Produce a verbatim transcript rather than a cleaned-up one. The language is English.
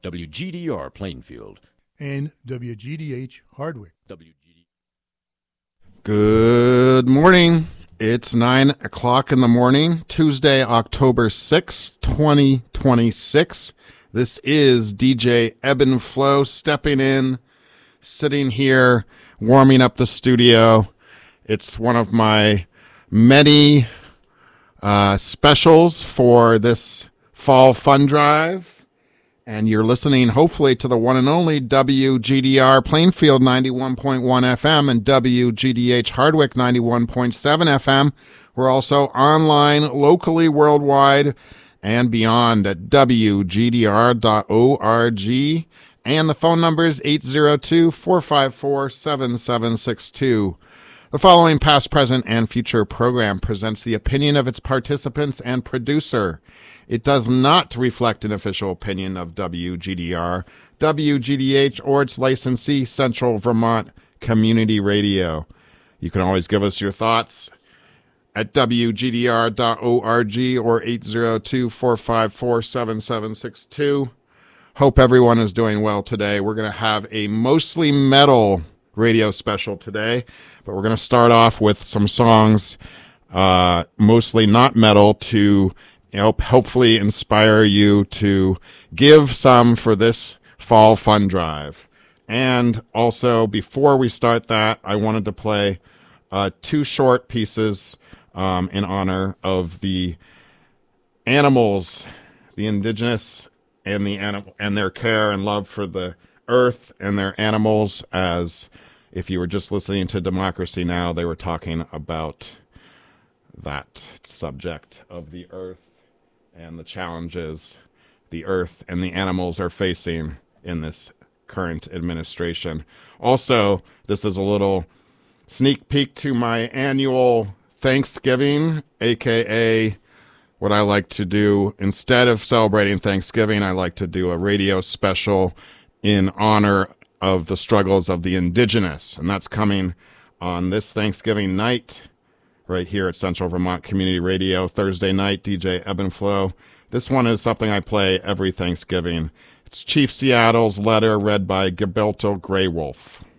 W G D R Plainfield. And W G D H Hardwick. W G D. Good morning. It's nine o'clock in the morning, Tuesday, October sixth, twenty twenty-six. This is D J Ebb and Flow stepping in, sitting here, warming up the studio. It's one of my many uh, specials for this fall fun drive. And you're listening, hopefully, to the one and only W G D R Plainfield ninety-one point one F M and W G D H Hardwick ninety-one point seven F M. We're also online, locally, worldwide, and beyond at W G D R dot org. And the phone number is eight zero two, four five four, seven seven six two. The following past, present, and future program presents the opinion of its participants and producer. It does not reflect an official opinion of W G D R, W G D H, or its licensee, Central Vermont Community Radio. You can always give us your thoughts at W G D R dot org or eight zero two, four five four, seven seven six two. Hope everyone is doing well today. We're going to have a mostly metal radio special today, but we're going to start off with some songs, uh, mostly not metal, to help hopefully inspire you to give some for this fall fun drive. And also, before we start that, I wanted to play uh, two short pieces um, in honor of the animals, the indigenous, and the animal, and their care and love for the earth and their animals. As if you were just listening to Democracy Now!, they were talking about that subject of the earth and the challenges the earth and the animals are facing in this current administration. Also, this is a little sneak peek to my annual Thanksgiving, aka what I like to do. Instead of celebrating Thanksgiving, I like to do a radio special in honor of the struggles of the indigenous. And that's coming on this Thanksgiving night, right here at Central Vermont Community Radio, Thursday night, D J Ebb and Flow. This one is something I play every Thanksgiving. It's Chief Seattle's Letter, read by Gilberto Greywolf.